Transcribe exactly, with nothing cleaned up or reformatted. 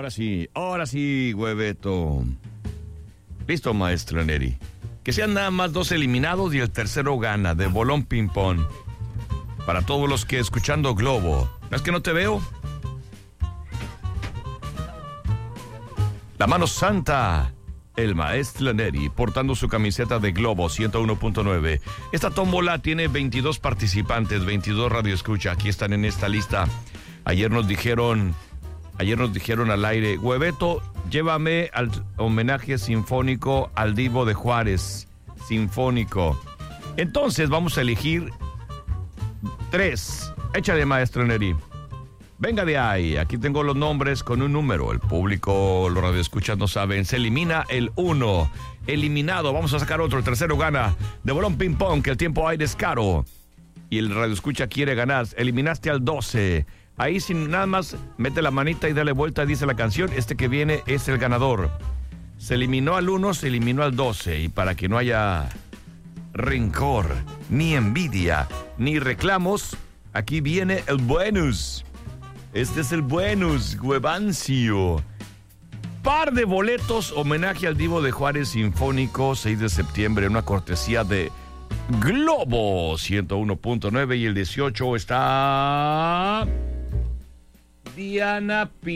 Ahora sí, ahora sí, hueveto. Listo, maestro Neri. Que sean nada más dos eliminados y el tercero gana, de bolón ping-pong. Para todos los que escuchando Globo. ¿No es que no te veo? La mano santa, el maestro Neri, portando su camiseta de Globo ciento uno punto nueve. Esta tómbola tiene veintidós participantes, veintidós radioescucha. Aquí están en esta lista. Ayer nos dijeron, ayer nos dijeron al aire, hueveto, llévame al homenaje sinfónico al Divo de Juárez, sinfónico. Entonces vamos a elegir tres. Échale, maestro Neri. Venga de ahí, aquí tengo los nombres con un número. El público, los radioescuchas no saben. Se elimina el uno. Eliminado, vamos a sacar otro. El tercero gana. De bolón ping pong, que el tiempo aire es caro. Y el radioescucha quiere ganar. Eliminaste al doce. Ahí sin nada más, mete la manita y dale vuelta, dice la canción. Este que viene es el ganador. Se eliminó al uno, se eliminó al doce. Y para que no haya rencor, ni envidia, ni reclamos, aquí viene el bonus. Este es el bonus, huevancio. Par de boletos, homenaje al Divo de Juárez Sinfónico, seis de septiembre, una cortesía de Globo ciento uno punto nueve. Y el dieciocho está Diana P.